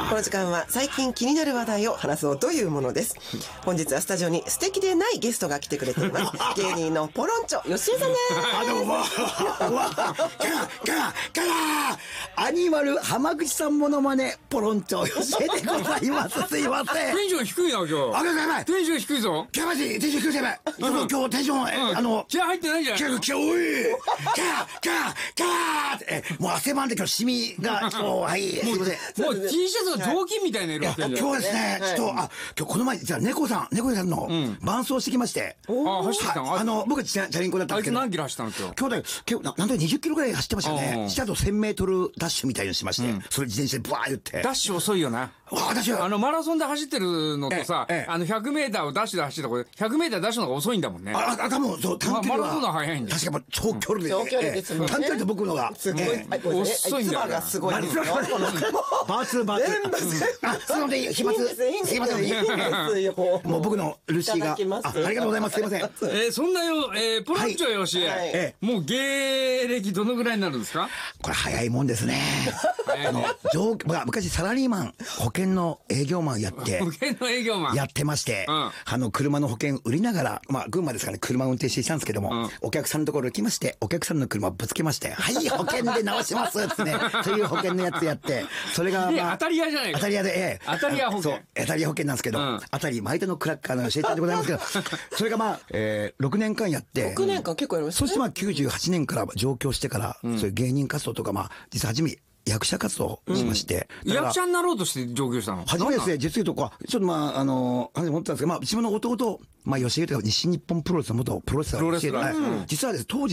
この時間は最近気になる話題を話そうというものです。本日はスタジオに素敵でないゲストが来てくれています。芸人のポロンチョ吉江さんです。 どうもアニマル浜口さんモノマネポロンチョ吉江でございます。すいません。 テンション低いな今日。 やばい。 テンション低いぞ。 テンション低いやばい。今日テンション気合入ってないじゃん。 今日おいもう汗ばんで今日シミがはいすいません。 もう T シャツの雑巾みたいな色してるじゃん。 今日ですねちょっと今日この前じゃあ猫さんの伴走してきまして。 走ってきたの？ 僕チャリンコだったんですけど。 あいつ何キロ走ったんですよ。 今日なんと20キロぐらい走ってましたよね。したと1000メートルダッシュみたいにしまして、それ自転車でブワー言って。 ダッシュ遅いよな。 私はマラソンで走ってるのとさ、100メーターをダッシュで走ってたこれ100メーターダッシュの方が遅いんだもんね。 多分そう短距離はマラソンの方が早いんだよ。確か長距離で。 長距離ですもんね。 短距離で僕のがすごい遅いんだよ。 がすごい。 バーツすいません飛沫すいません。もう僕のルシーがありがとうございます。すいません。 そんなよポロンチョよしもう芸歴どのぐらいになるんですか？ これ早いもんですね。昔サラリーマン保険の営業マンやって保険の営業マンやってまして、車の保険売りながら群馬ですからね車を運転していたんですけども、お客さんのところに来ましてお客さんの車をぶつけましてはい保険で直しますってねそういう保険のやつやってそれが当たり屋じゃないか。 当たり屋で当たり屋保険。 そう当たり屋保険なんですけど当たり毎度のクラッカーの教えてでございますけどそれが6年間やって 6年間結構やりましたね。 そして98年から上京してからそういう芸人活動とか実は初め役者活動しまして、 役者になろうとして上京したの？ 初めですね実言うとちょっと思ったんですけど自分の弟吉江とか西日本プロレスの元プロレスラー実はですね当時